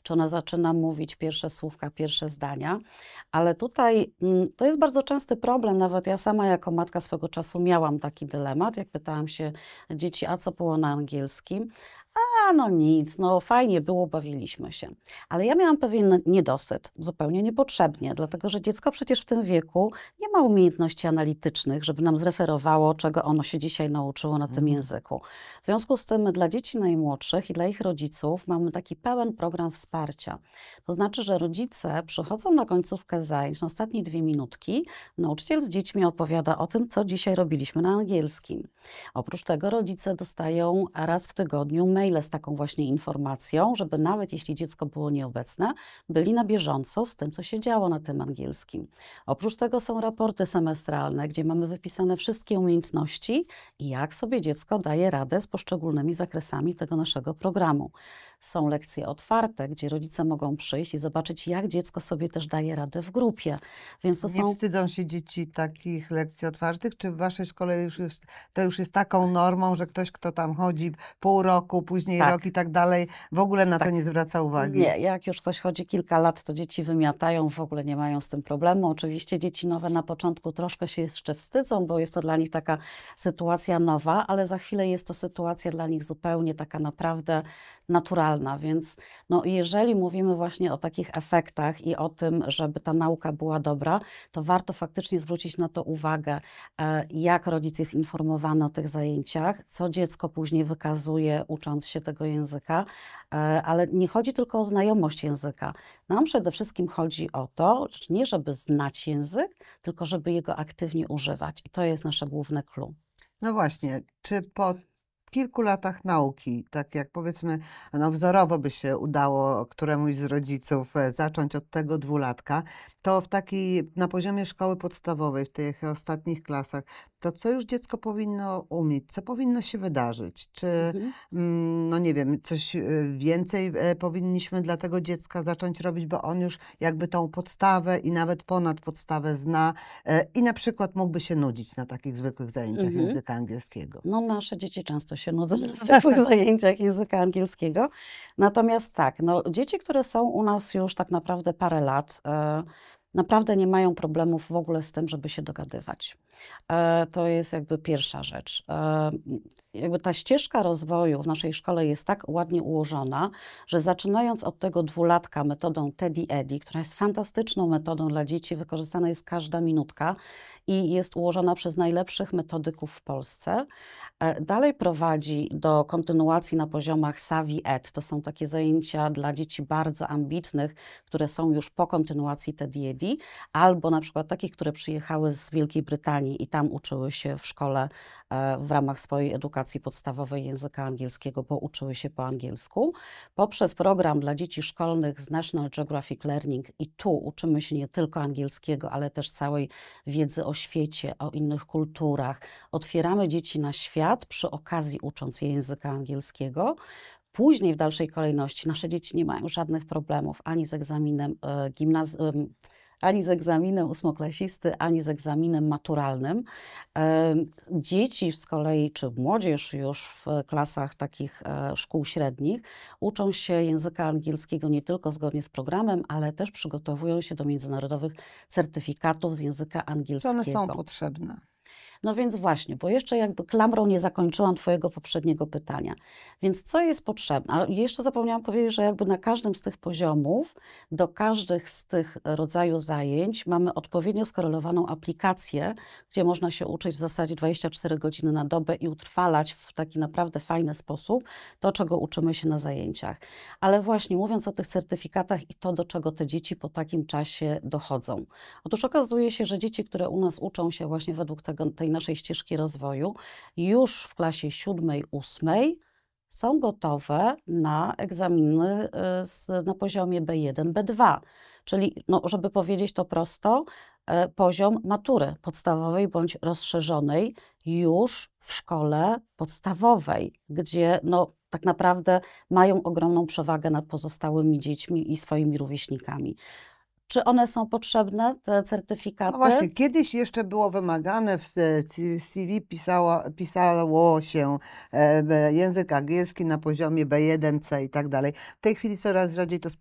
czy ona zaczyna mówić pierwsze słówka, pierwsze zdania. Ale tutaj to jest bardzo częsty problem, nawet ja sama jako matka swego czasu miałam taki dylemat, jak pytałam się dzieci, a co było na angielskim? A no nic, no fajnie było, bawiliśmy się. Ale ja miałam pewien niedosyt, zupełnie niepotrzebnie, dlatego że dziecko przecież w tym wieku nie ma umiejętności analitycznych, żeby nam zreferowało, czego ono się dzisiaj nauczyło na tym języku. W związku z tym dla dzieci najmłodszych i dla ich rodziców mamy taki pełen program wsparcia. To znaczy, że rodzice przychodzą na końcówkę zajęć, na ostatnie 2 minutki, nauczyciel z dziećmi opowiada o tym, co dzisiaj robiliśmy na angielskim. Oprócz tego rodzice dostają raz w tygodniu maile z taką właśnie informacją, żeby nawet jeśli dziecko było nieobecne, byli na bieżąco z tym, co się działo na tym angielskim. Oprócz tego są raporty semestralne, gdzie mamy wypisane wszystkie umiejętności i jak sobie dziecko daje radę z poszczególnymi zakresami tego naszego programu. Są lekcje otwarte, gdzie rodzice mogą przyjść i zobaczyć, jak dziecko sobie też daje radę w grupie. Więc to Nie są... wstydzą się dzieci takich lekcji otwartych? Czy w waszej szkole to już jest taką normą, że ktoś, kto tam chodzi pół roku, później Tak. rok i tak dalej, w ogóle na to Tak. nie zwraca uwagi? Nie, jak już ktoś chodzi kilka lat, to dzieci wymiatają, w ogóle nie mają z tym problemu. Oczywiście dzieci nowe na początku troszkę się jeszcze wstydzą, bo jest to dla nich taka sytuacja nowa, ale za chwilę jest to sytuacja dla nich zupełnie taka naprawdę naturalna. Więc no, jeżeli mówimy właśnie o takich efektach i o tym, żeby ta nauka była dobra, to warto faktycznie zwrócić na to uwagę, jak rodzic jest informowany o tych zajęciach, co dziecko później wykazuje, ucząc się tego języka. Ale nie chodzi tylko o znajomość języka. Nam przede wszystkim chodzi o to, nie żeby znać język, tylko żeby jego aktywnie używać. I to jest nasze główne clue. No właśnie, czy po kilku latach nauki, tak jak powiedzmy, no wzorowo by się udało któremuś z rodziców zacząć od tego 2-latka, to na poziomie szkoły podstawowej, w tych ostatnich klasach, to co już dziecko powinno umieć, co powinno się wydarzyć? Czy, no nie wiem, coś więcej powinniśmy dla tego dziecka zacząć robić, bo on już jakby tą podstawę i nawet ponad podstawę zna i na przykład mógłby się nudzić na takich zwykłych zajęciach języka angielskiego? No, nasze dzieci często się nudzą na zwykłych zajęciach języka angielskiego. Natomiast tak, no, dzieci, które są u nas już tak naprawdę parę lat, naprawdę nie mają problemów w ogóle z tym, żeby się dogadywać. To jest jakby pierwsza rzecz. Jakby ta ścieżka rozwoju w naszej szkole jest tak ładnie ułożona, że zaczynając od tego 2-latka metodą Teddy Eddy, która jest fantastyczną metodą dla dzieci, wykorzystana jest każda minutka i jest ułożona przez najlepszych metodyków w Polsce. Dalej prowadzi do kontynuacji na poziomach Savvy Ed. To są takie zajęcia dla dzieci bardzo ambitnych, które są już po kontynuacji Teddy Eddy, albo na przykład takich, które przyjechały z Wielkiej Brytanii i tam uczyły się w szkole w ramach swojej edukacji podstawowej języka angielskiego, bo uczyły się po angielsku. Poprzez program dla dzieci szkolnych z National Geographic Learning i tu uczymy się nie tylko angielskiego, ale też całej wiedzy o świecie, o innych kulturach. Otwieramy dzieci na świat, przy okazji ucząc je języka angielskiego. Później w dalszej kolejności nasze dzieci nie mają żadnych problemów ani z egzaminem ani z egzaminem ósmoklasisty, ani z egzaminem maturalnym. Dzieci z kolei, czy młodzież już w klasach takich szkół średnich, uczą się języka angielskiego nie tylko zgodnie z programem, ale też przygotowują się do międzynarodowych certyfikatów z języka Czy angielskiego. one są potrzebne? No więc właśnie, bo jeszcze jakby klamrą nie zakończyłam twojego poprzedniego pytania. Więc co jest potrzebne? A jeszcze zapomniałam powiedzieć, że jakby na każdym z tych poziomów, do każdych z tych rodzajów zajęć mamy odpowiednio skorelowaną aplikację, gdzie można się uczyć w zasadzie 24 godziny na dobę i utrwalać w taki naprawdę fajny sposób to, czego uczymy się na zajęciach. Ale właśnie mówiąc o tych certyfikatach i to, do czego te dzieci po takim czasie dochodzą. Otóż okazuje się, że dzieci, które u nas uczą się właśnie według tej naszej ścieżki rozwoju, już w klasie 7, 8 są gotowe na egzaminy na poziomie B1, B2. Czyli, no, żeby powiedzieć to prosto, poziom matury podstawowej bądź rozszerzonej już w szkole podstawowej, gdzie no, tak naprawdę mają ogromną przewagę nad pozostałymi dziećmi i swoimi rówieśnikami. Czy one są potrzebne, te certyfikaty? No właśnie, kiedyś jeszcze było wymagane, w CV pisało się język angielski na poziomie B1, C i tak dalej. W tej chwili coraz rzadziej to